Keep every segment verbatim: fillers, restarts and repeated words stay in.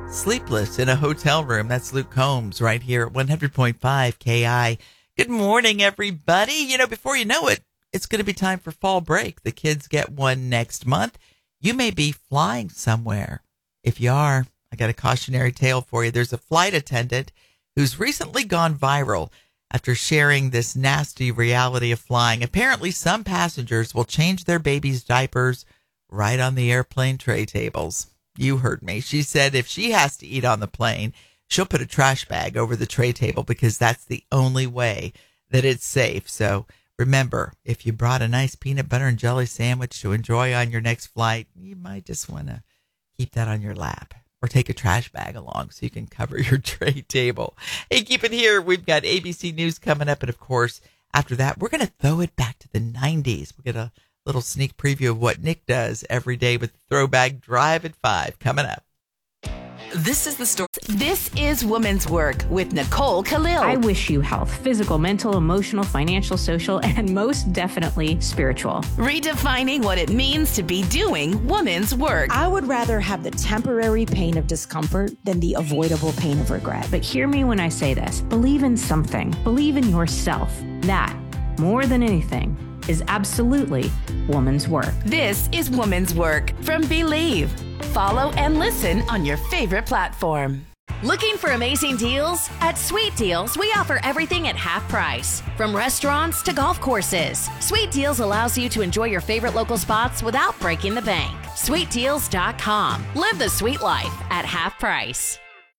Sleepless in a Hotel Room. That's Luke Combs right here at one hundred point five K I. Good morning, everybody. You know, before you know it, it's going to be time for fall break. The kids get one next month. You may be flying somewhere. If you are, I got a cautionary tale for you. There's a flight attendant who's recently gone viral after sharing this nasty reality of flying. Apparently, some passengers will change their baby's diapers right on the airplane tray tables. You heard me. She said if she has to eat on the plane, she'll put a trash bag over the tray table because that's the only way that it's safe. So remember, if you brought a nice peanut butter and jelly sandwich to enjoy on your next flight, you might just want to keep that on your lap or take a trash bag along so you can cover your tray table. Hey, keep it here. We've got A B C News coming up. And of course, after that, we're going to throw it back to the nineties. We'll get a little sneak preview of what Nick does every day with Throwback Drive at five coming up. This is the story. This is Woman's Work with Nicole Khalil. I wish you health, physical, mental, emotional, financial, social, and most definitely spiritual. Redefining what it means to be doing woman's work. I would rather have the temporary pain of discomfort than the avoidable pain of regret. But hear me when I say this. Believe in something. Believe in yourself. That, more than anything, is absolutely woman's work. This is Woman's Work from Believe. Follow and listen on your favorite platform. Looking for amazing deals? At Sweet Deals, we offer everything at half price. From restaurants to golf courses, Sweet Deals allows you to enjoy your favorite local spots without breaking the bank. sweet deals dot com. Live the sweet life at half price.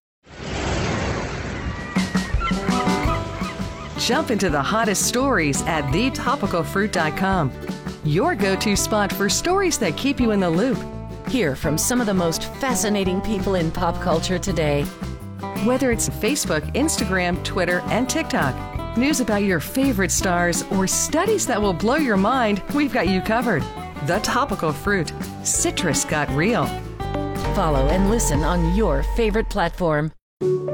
Jump into the hottest stories at the topical fruit dot com. Your go-to spot for stories that keep you in the loop. Hear from some of the most fascinating people in pop culture today. Whether it's Facebook, Instagram, Twitter, and TikTok, news about your favorite stars, or studies that will blow your mind, we've got you covered. The Topical Fruit. Citrus got real. Follow and listen on your favorite platform.